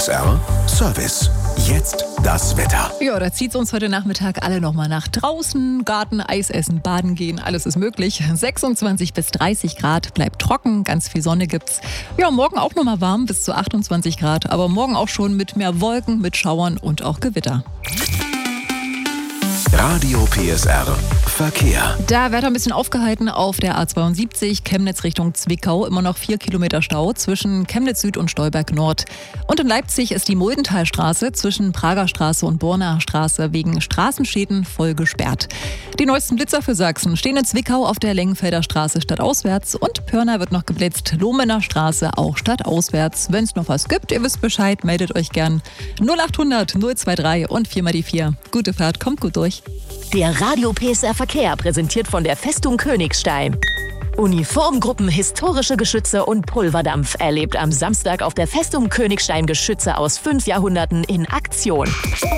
PSR Service. Jetzt das Wetter. Ja, da zieht es uns heute Nachmittag alle nochmal nach draußen. Garten, Eis essen, baden gehen, alles ist möglich. 26 bis 30 Grad, bleibt trocken, ganz viel Sonne gibt's. Ja, morgen auch nochmal warm, bis zu 28 Grad. Aber morgen auch schon mit mehr Wolken, mit Schauern und auch Gewitter. Radio PSR Verkehr. Da wird ein bisschen aufgehalten auf der A72 Chemnitz Richtung Zwickau. Immer noch 4 Kilometer Stau zwischen Chemnitz Süd und Stolberg Nord. Und in Leipzig ist die Muldentalstraße zwischen Prager Straße und Bornaer Straße wegen Straßenschäden voll gesperrt. Die neuesten Blitzer für Sachsen stehen in Zwickau auf der Lengenfelder Straße stadtauswärts und Pörna wird noch geblitzt. Lohmener Straße auch stadtauswärts. Wenn es noch was gibt, ihr wisst Bescheid, meldet euch gern. 0800 023 und 4 mal die 4. Gute Fahrt, kommt gut durch. Der Radio PSR Verkehr präsentiert von der Festung Königstein. Uniformgruppen, historische Geschütze und Pulverdampf erlebt am Samstag auf der Festung Königstein Geschütze aus 5 Jahrhunderten in Aktion.